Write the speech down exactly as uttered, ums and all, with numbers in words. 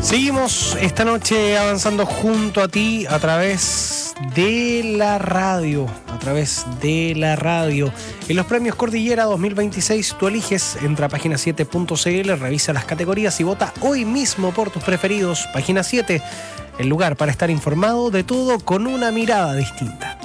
Seguimos esta noche avanzando junto a ti a través de la radio, a través de la radio. En los premios Cordillera dos mil veintiséis tú eliges, entra a página siete punto c l, revisa las categorías y vota hoy mismo por tus preferidos. Página siete, el lugar para estar informado de todo con una mirada distinta.